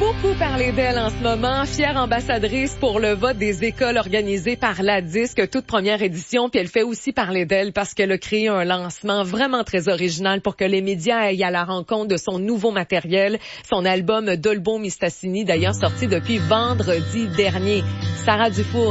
beaucoup parlé d'elle en ce moment, fière ambassadrice pour le vote des écoles organisé par la Disque, toute première édition, puis elle fait aussi parler d'elle parce qu'elle a créé un lancement vraiment très original pour que les médias aillent à la rencontre de son nouveau matériel, son album Dolbo Mistassini, d'ailleurs sorti depuis vendredi dernier. Sarah Dufour